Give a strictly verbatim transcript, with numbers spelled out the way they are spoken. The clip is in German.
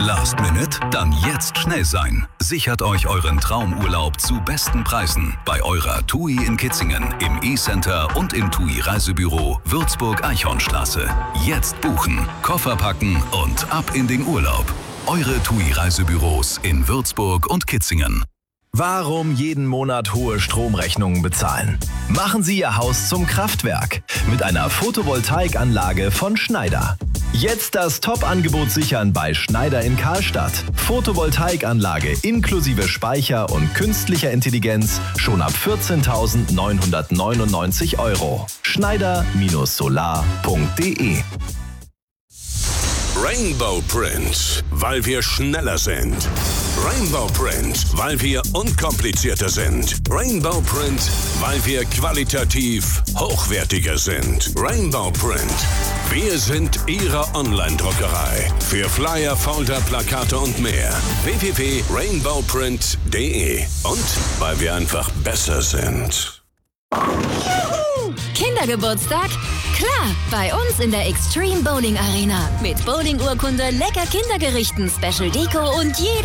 Last Minute? Dann jetzt schnell sein. Sichert euch euren Traumurlaub zu besten Preisen bei eurer TUI in Kitzingen, im E-Center und im TUI Reisebüro Würzburg-Eichhornstraße. Jetzt buchen, Koffer packen und ab in den Urlaub. Eure TUI Reisebüros in Würzburg und Kitzingen. Warum jeden Monat hohe Stromrechnungen bezahlen? Machen Sie Ihr Haus zum Kraftwerk mit einer Photovoltaikanlage von Schneider. Jetzt das Top-Angebot sichern bei Schneider in Karlstadt. Photovoltaikanlage inklusive Speicher und künstlicher Intelligenz schon ab vierzehntausendneunhundertneunundneunzig Euro. Schneider Solar punkt de. Rainbow Print, weil wir schneller sind. Rainbow Print, weil wir unkomplizierter sind. Rainbow Print, weil wir qualitativ hochwertiger sind. Rainbow Print, wir sind Ihre Online-Druckerei. Für Flyer, Folder, Plakate und mehr. w w w punkt rainbow print punkt de. Und weil wir einfach besser sind. Kindergeburtstag? Klar, bei uns in der Extreme Bowling Arena. Mit Bowling-Urkunde, lecker Kindergerichten, Special Deko und jeder